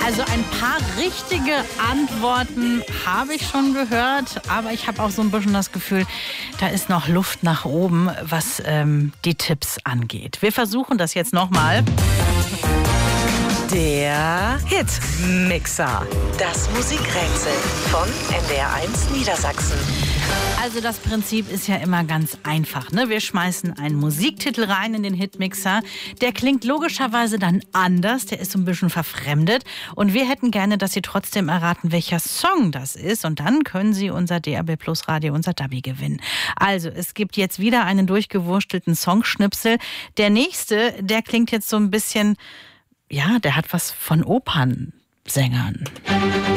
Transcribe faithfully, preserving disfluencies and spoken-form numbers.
Also ein paar richtige Antworten habe ich schon gehört, aber ich habe auch so ein bisschen das Gefühl, da ist noch Luft nach oben, was ähm, die Tipps angeht. Wir versuchen das jetzt nochmal. Der Hitmixer. Das Musikrätsel von N D R eins Niedersachsen. Also das Prinzip ist ja immer ganz einfach, ne? Wir schmeißen einen Musiktitel rein in den Hitmixer. Der klingt logischerweise dann anders, der ist so ein bisschen verfremdet. Und wir hätten gerne, dass Sie trotzdem erraten, welcher Song das ist. Und dann können Sie unser D A B Plus Radio, unser Dabi gewinnen. Also es gibt jetzt wieder einen durchgewurstelten Songschnipsel. Der nächste, der klingt jetzt so ein bisschen, ja, der hat was von Opernsängern.